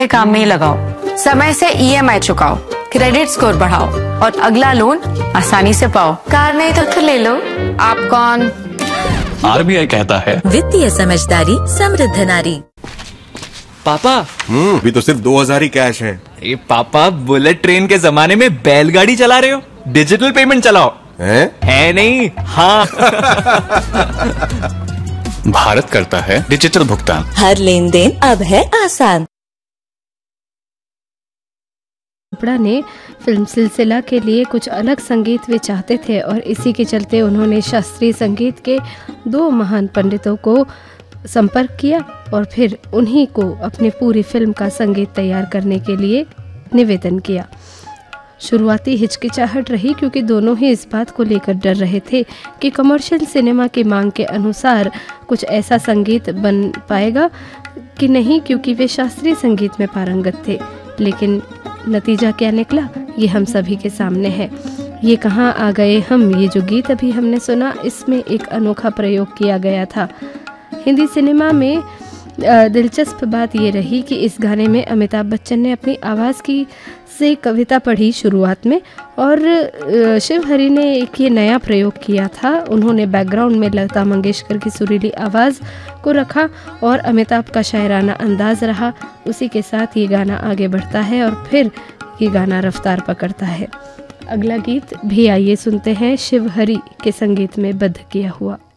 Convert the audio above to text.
काम में ही लगाओ, समय से ईएमआई चुकाओ, क्रेडिट स्कोर बढ़ाओ और अगला लोन आसानी से पाओ। कार नहीं तो ले लो। आप कौन? आरबीआई कहता है वित्तीय समझदारी समृद्ध नारी। पापा अभी तो सिर्फ 2000 ही कैश है। ए पापा, बुलेट ट्रेन के जमाने में बैलगाड़ी चला रहे हो? डिजिटल पेमेंट चलाओ। है नहीं? हाँ। भारत करता है डिजिटल भुगतान। हर लेन देन अब है आसान। चोपड़ा ने फिल्म सिलसिला के लिए कुछ अलग संगीत वे चाहते थे और इसी के चलते उन्होंने शास्त्रीय संगीत के 2 महान पंडितों को संपर्क किया और फिर उन्हीं को अपनी पूरी फिल्म का संगीत तैयार करने के लिए निवेदन किया। शुरुआती हिचकिचाहट रही क्योंकि दोनों ही इस बात को लेकर डर रहे थे कि कमर्शियल सिनेमा की मांग के अनुसार कुछ ऐसा संगीत बन पाएगा कि नहीं, क्योंकि वे शास्त्रीय संगीत में पारंगत थे। लेकिन नतीजा क्या निकला ये हम सभी के सामने है। ये कहाँ आ गए हम, ये जो गीत अभी हमने सुना, इसमें एक अनोखा प्रयोग किया गया था। हिंदी सिनेमा में दिलचस्प बात ये रही कि इस गाने में अमिताभ बच्चन ने अपनी आवाज़ की से कविता पढ़ी शुरुआत में, और शिव हरी ने एक ये नया प्रयोग किया था। उन्होंने बैकग्राउंड में लता मंगेशकर की सुरीली आवाज़ को रखा और अमिताभ का शायराना अंदाज रहा। उसी के साथ ये गाना आगे बढ़ता है और फिर ये गाना रफ्तार पकड़ता है। अगला गीत भी आइए सुनते हैं शिव हरी के संगीत में बद्ध किया हुआ।